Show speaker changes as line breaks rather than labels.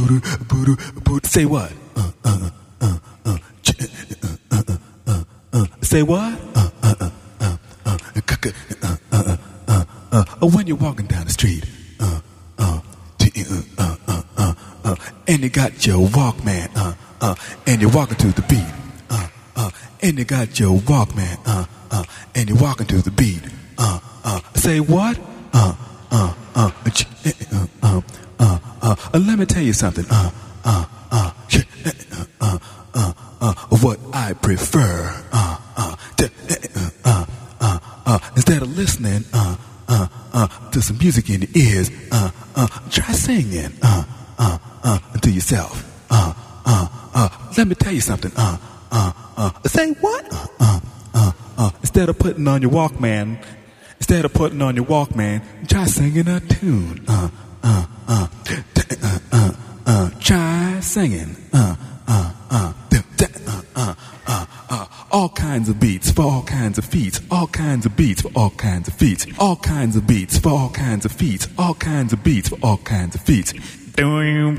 Say what? Say what? When you're walking down the street, and you got your Walkman, and you're walking to the beat, and you got your Walkman, and you're walking to the beat. Say what? Let me tell you something. What I prefer. Instead of listening to some music in your ears, try singing to yourself. Let me tell you something. Say what? Instead of putting on your Walkman, try singing a tune. Try singing. All kinds of beats for all kinds of feet. All kinds of beats for all kinds of feet. All kinds of beats for all kinds of feet. All kinds of beats for all kinds of feet. Doom.